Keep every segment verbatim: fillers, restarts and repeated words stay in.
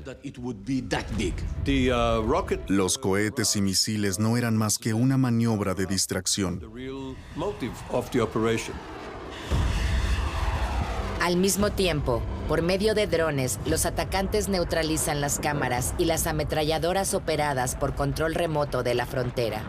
Los cohetes y misiles no eran más que una maniobra de distracción. Al mismo tiempo, por medio de drones, los atacantes neutralizan las cámaras y las ametralladoras operadas por control remoto de la frontera.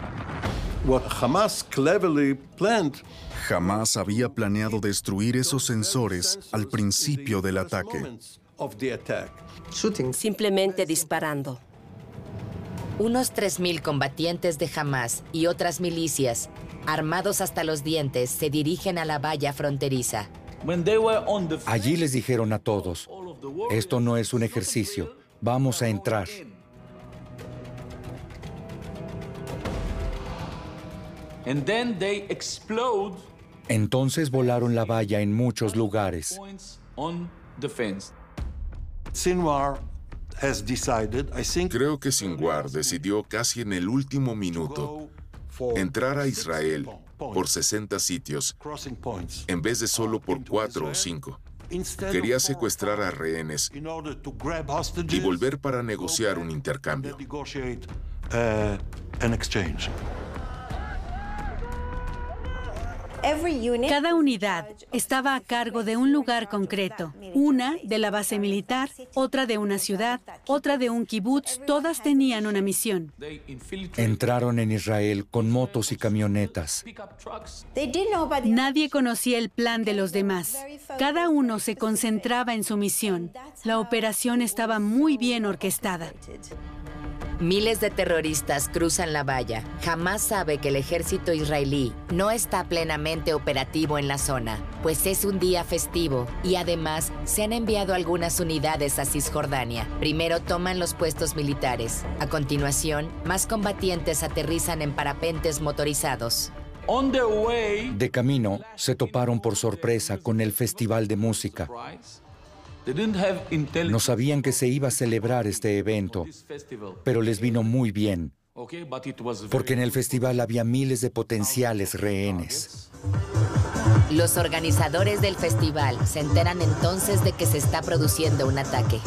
Jamás había planeado destruir esos sensores al principio del ataque. Simplemente disparando. Unos tres mil combatientes de Hamás y otras milicias, armados hasta los dientes, se dirigen a la valla fronteriza. Allí les dijeron a todos, esto no es un ejercicio, vamos a entrar. Entonces volaron la valla en muchos lugares. Creo que Sinwar decidió casi en el último minuto entrar a Israel por sesenta sitios, en vez de solo por cuatro o cinco. Quería secuestrar a rehenes y volver para negociar un intercambio. Cada unidad estaba a cargo de un lugar concreto, una de la base militar, otra de una ciudad, otra de un kibutz, todas tenían una misión. Entraron en Israel con motos y camionetas. Nadie conocía el plan de los demás. Cada uno se concentraba en su misión. La operación estaba muy bien orquestada. Miles de terroristas cruzan la valla. Hamás sabe que el ejército israelí no está plenamente operativo en la zona, pues es un día festivo y además se han enviado algunas unidades a Cisjordania. Primero toman los puestos militares. A continuación, más combatientes aterrizan en parapentes motorizados. De camino, se toparon por sorpresa con el festival de música. No sabían que se iba a celebrar este evento, pero les vino muy bien, porque en el festival había miles de potenciales rehenes. Los organizadores del festival se enteran entonces de que se está produciendo un ataque.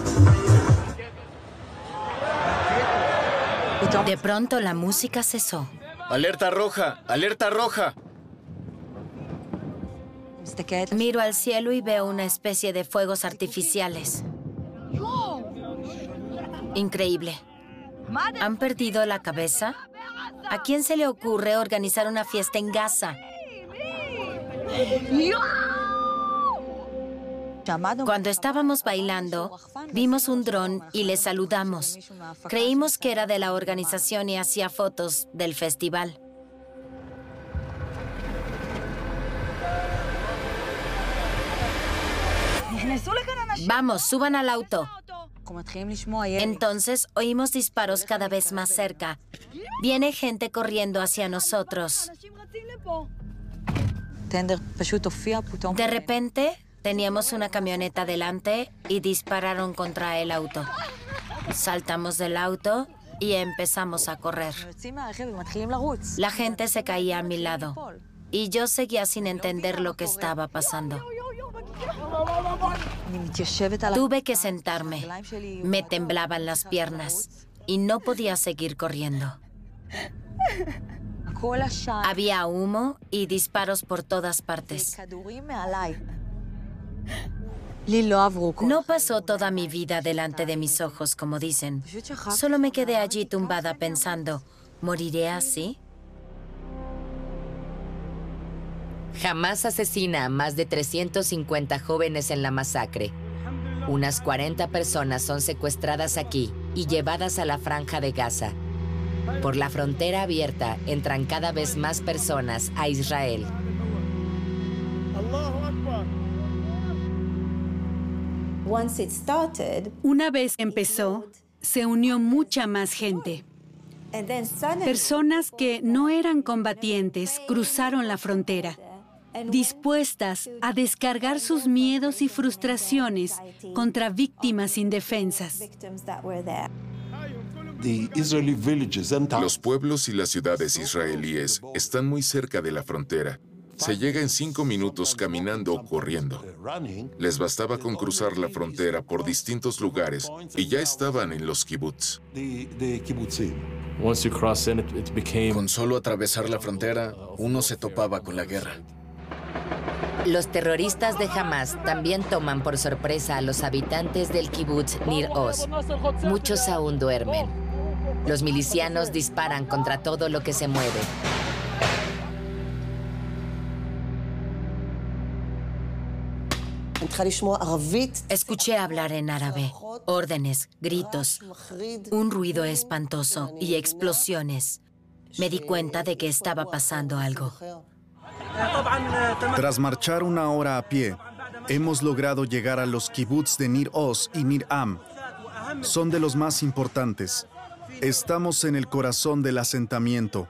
De pronto la música cesó. ¡Alerta roja! ¡Alerta roja! Miro al cielo y veo una especie de fuegos artificiales. Increíble. ¿Han perdido la cabeza? ¿A quién se le ocurre organizar una fiesta en Gaza? Cuando estábamos bailando, vimos un dron y le saludamos. Creímos que era de la organización y hacía fotos del festival. Vamos, suban al auto. Entonces oímos disparos cada vez más cerca. Viene gente corriendo hacia nosotros. De repente, teníamos una camioneta delante y dispararon contra el auto. Saltamos del auto y empezamos a correr. La gente se caía a mi lado y yo seguía sin entender lo que estaba pasando. Tuve que sentarme. Me temblaban las piernas y no podía seguir corriendo. Había humo y disparos por todas partes. No pasó toda mi vida delante de mis ojos, como dicen. Solo me quedé allí tumbada pensando, ¿moriré así? Hamás asesina a más de trescientos cincuenta jóvenes en la masacre. Unas cuarenta personas son secuestradas aquí y llevadas a la Franja de Gaza. Por la frontera abierta entran cada vez más personas a Israel. Una vez empezó, se unió mucha más gente. Personas que no eran combatientes cruzaron la frontera, dispuestas a descargar sus miedos y frustraciones contra víctimas indefensas. Los pueblos y las ciudades israelíes están muy cerca de la frontera. Se llega en cinco minutos caminando o corriendo. Les bastaba con cruzar la frontera por distintos lugares y ya estaban en los kibutz. Con solo atravesar la frontera, uno se topaba con la guerra. Los terroristas de Hamás también toman por sorpresa a los habitantes del kibutz Nir Oz. Muchos aún duermen. Los milicianos disparan contra todo lo que se mueve. Escuché hablar en árabe, órdenes, gritos, un ruido espantoso y explosiones. Me di cuenta de que estaba pasando algo. Tras marchar una hora a pie, hemos logrado llegar a los kibutz de Nir Oz y Nir Am. Son de los más importantes. Estamos en el corazón del asentamiento.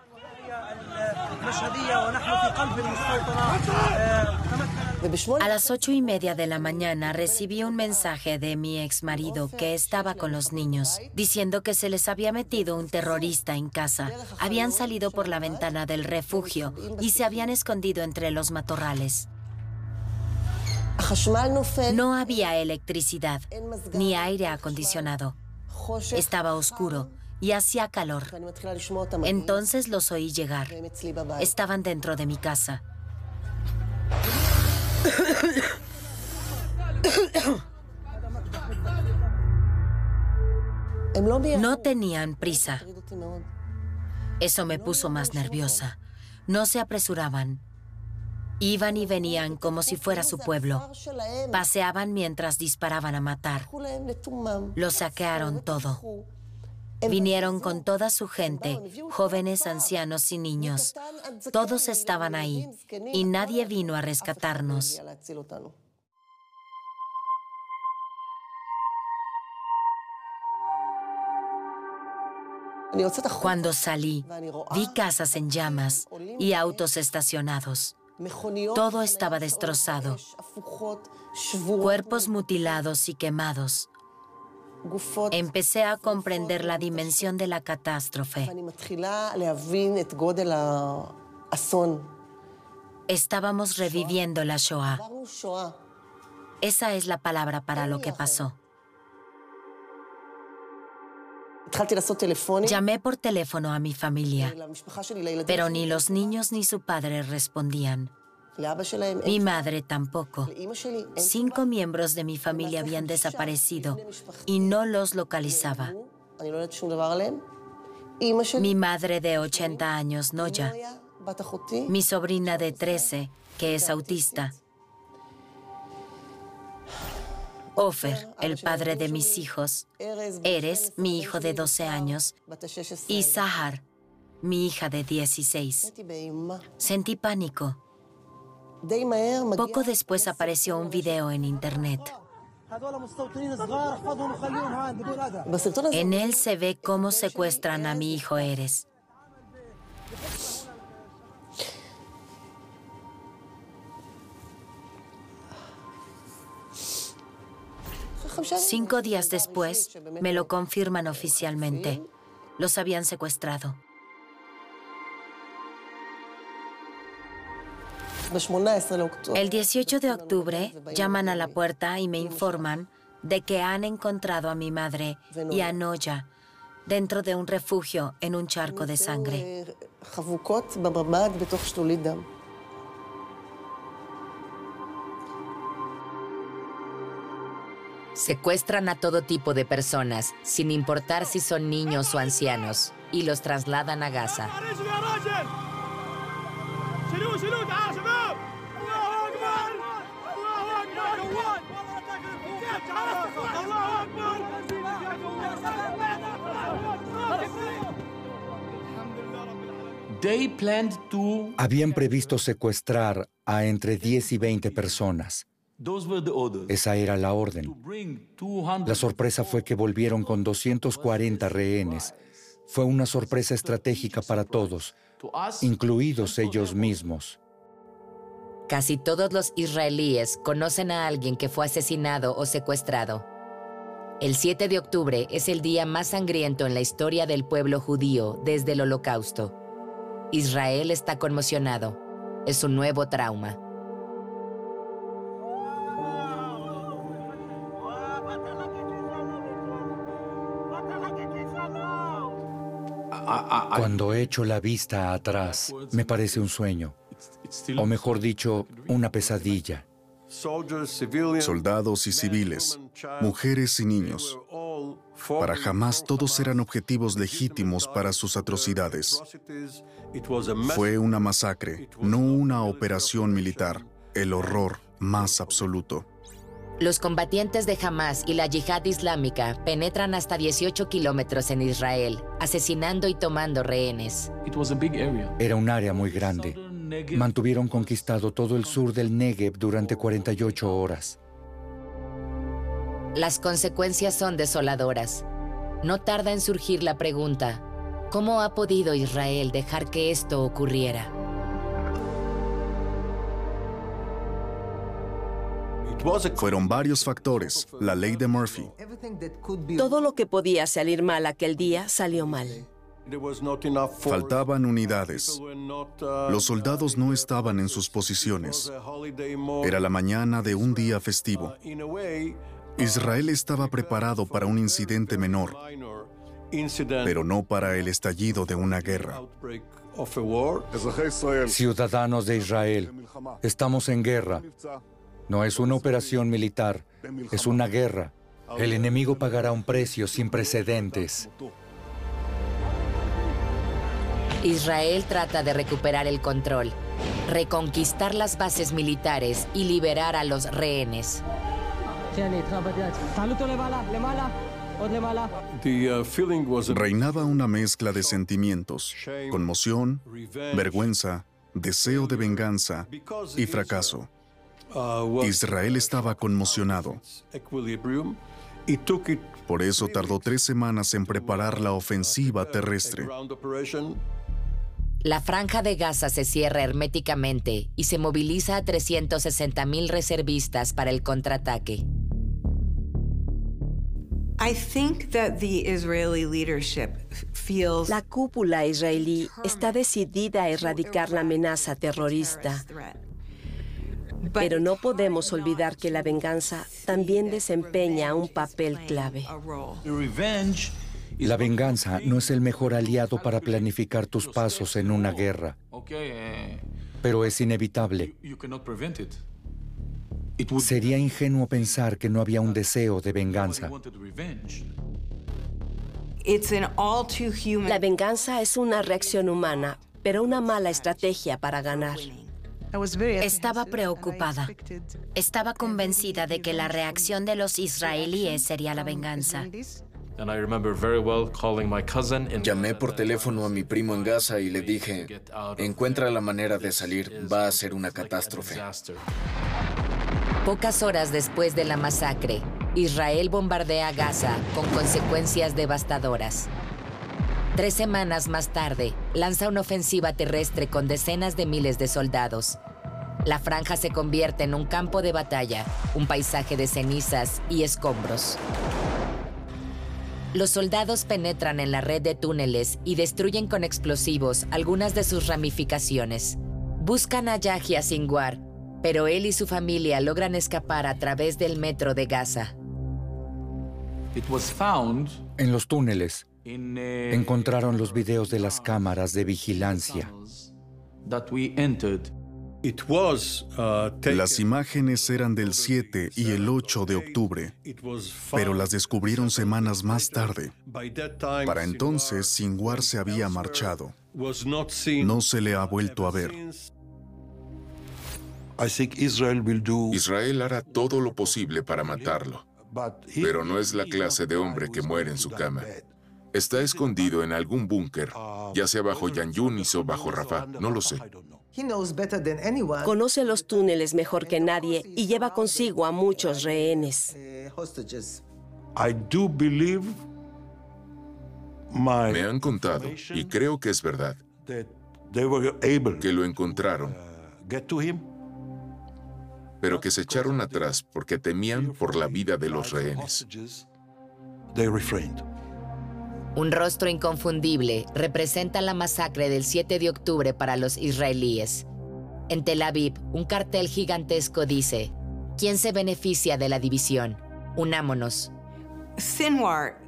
A las ocho y media de la mañana recibí un mensaje de mi exmarido que estaba con los niños, diciendo que se les había metido un terrorista en casa. Habían salido por la ventana del refugio y se habían escondido entre los matorrales. No había electricidad, ni aire acondicionado. Estaba oscuro y hacía calor. Entonces los oí llegar. Estaban dentro de mi casa. No tenían prisa. Eso me puso más nerviosa. No se apresuraban. Iban y venían como si fuera su pueblo. Paseaban mientras disparaban a matar. Lo saquearon todo. Vinieron con toda su gente, jóvenes, ancianos y niños. Todos estaban ahí y nadie vino a rescatarnos. Cuando salí, vi casas en llamas y autos estacionados. Todo estaba destrozado. Cuerpos mutilados y quemados. Empecé a comprender la dimensión de la catástrofe. Estábamos reviviendo la Shoah. Esa es la palabra para lo que pasó. Llamé por teléfono a mi familia, pero ni los niños ni su padre respondían. Mi madre tampoco. Cinco miembros de mi familia habían desaparecido y no los localizaba. Mi madre de ochenta años, Noya. Mi sobrina de trece, que es autista. Ofer, el padre de mis hijos. Erez, mi hijo de doce años. Y Sahar, mi hija de dieciséis. Sentí pánico. Poco después apareció un video en internet. En él se ve cómo secuestran a mi hijo Erez. Cinco días después, me lo confirman oficialmente. Los habían secuestrado. El dieciocho de octubre, llaman a la puerta y me informan de que han encontrado a mi madre y a Noya dentro de un refugio en un charco de sangre. Secuestran a todo tipo de personas, sin importar si son niños o ancianos, y los trasladan a Gaza. Habían previsto secuestrar a entre diez y veinte personas. Esa era la orden. La sorpresa fue que volvieron con doscientos cuarenta rehenes. Fue una sorpresa estratégica para todos, incluidos ellos mismos. Casi todos los israelíes conocen a alguien que fue asesinado o secuestrado. El siete de octubre es el día más sangriento en la historia del pueblo judío desde el Holocausto. Israel está conmocionado. es un nuevo trauma. Cuando echo la vista atrás, me parece un sueño, o mejor dicho, una pesadilla. Soldados y civiles, mujeres y niños. Para Hamás todos eran objetivos legítimos para sus atrocidades. Fue una masacre, no una operación militar. El horror más absoluto. Los combatientes de Hamás y la Yihad Islámica penetran hasta dieciocho kilómetros en Israel, asesinando y tomando rehenes. Era un área muy grande. Mantuvieron conquistado todo el sur del Negev durante cuarenta y ocho horas. Las consecuencias son desoladoras. No tarda en surgir la pregunta, ¿cómo ha podido Israel dejar que esto ocurriera? Fueron varios factores, la ley de Murphy. Todo lo que podía salir mal aquel día salió mal. Faltaban unidades. Los soldados no estaban en sus posiciones. Era la mañana de un día festivo. Israel estaba preparado para un incidente menor, pero no para el estallido de una guerra. Ciudadanos de Israel, estamos en guerra. No es una operación militar, es una guerra. El enemigo pagará un precio sin precedentes. Israel trata de recuperar el control, reconquistar las bases militares y liberar a los rehenes. Reinaba una mezcla de sentimientos, conmoción, vergüenza, deseo de venganza y fracaso. Israel estaba conmocionado. Por eso tardó tres semanas en preparar la ofensiva terrestre. La franja de Gaza se cierra herméticamente y se moviliza a trescientos sesenta mil reservistas para el contraataque. La cúpula israelí está decidida a erradicar la amenaza terrorista. Pero no podemos olvidar que la venganza también desempeña un papel clave. La venganza no es el mejor aliado para planificar tus pasos en una guerra, pero es inevitable. Sería ingenuo pensar que no había un deseo de venganza. La venganza es una reacción humana, pero una mala estrategia para ganar. Estaba preocupada. Estaba convencida de que la reacción de los israelíes sería la venganza. Llamé por teléfono a mi primo en Gaza y le dije, encuentra la manera de salir, va a ser una catástrofe. Pocas horas después de la masacre, Israel bombardea Gaza con consecuencias devastadoras. Tres semanas más tarde, lanza una ofensiva terrestre con decenas de miles de soldados. La franja se convierte en un campo de batalla, un paisaje de cenizas y escombros. Los soldados penetran en la red de túneles y destruyen con explosivos algunas de sus ramificaciones. Buscan a Yahya Sinwar, pero él y su familia logran escapar a través del metro de Gaza. En los túneles encontraron los videos de las cámaras de vigilancia. Las imágenes eran del siete y el ocho de octubre, pero las descubrieron semanas más tarde. Para entonces, Sinwar se había marchado. No se le ha vuelto a ver. Israel hará todo lo posible para matarlo, pero no es la clase de hombre que muere en su cama. Está escondido en algún búnker, ya sea bajo Yan Yunis o bajo Rafah, no lo sé. Conoce los túneles mejor que nadie y lleva consigo a muchos rehenes. Me han contado, y creo que es verdad, que lo encontraron, pero que se echaron atrás porque temían por la vida de los rehenes. Un rostro inconfundible representa la masacre del siete de octubre para los israelíes. En Tel Aviv, un cartel gigantesco dice: ¿quién se beneficia de la división? Unámonos. Sinwar